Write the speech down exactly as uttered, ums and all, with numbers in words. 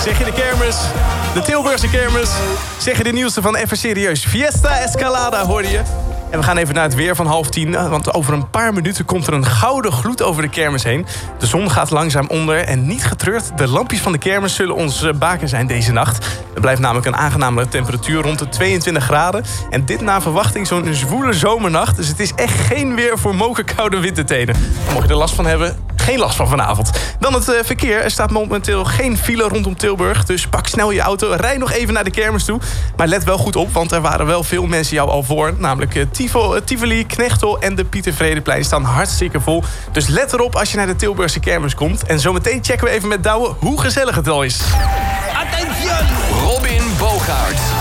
Zeg je de kermis, de Tilburgse kermis. Zeg je de nieuwste van Even Serieus. Fiesta Escalada hoorde je. En we gaan even naar het weer van half tien. Want over een paar minuten komt er een gouden gloed over de kermis heen. De zon gaat langzaam onder. En niet getreurd, de lampjes van de kermis zullen ons baken zijn deze nacht. Er blijft namelijk een aangename temperatuur rond de tweeëntwintig graden. En dit na verwachting zo'n zwoele zomernacht. Dus het is echt geen weer voor mokerkoude wintertenen. Mocht je er last van hebben, geen last van vanavond. Dan het uh, verkeer. Er staat momenteel geen file rondom Tilburg. Dus pak snel je auto, rij nog even naar de kermis toe. Maar let wel goed op, want er waren wel veel mensen jou al voor. Namelijk uh, Tivoli, Knechtel en de Pieter Vredeplein staan hartstikke vol. Dus let erop als je naar de Tilburgse kermis komt. En zometeen checken we even met Douwe hoe gezellig het al is. Attention! Robin Bogaert